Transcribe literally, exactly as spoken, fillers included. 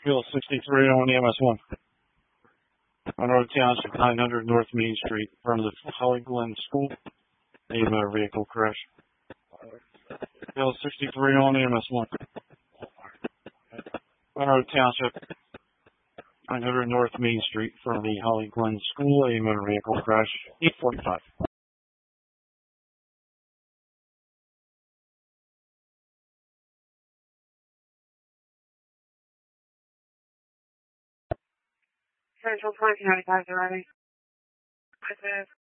Field sixty-three on E M S one. Monroe Township, nine hundred North Main Street, in front of the Holly Glen School. A motor vehicle crash. Field sixty-three on E M S one. Monroe Township, nine hundred North Main Street, in front of the Holly Glen School. A motor vehicle crash. eight forty-five. Central twenty ninety-five, arriving.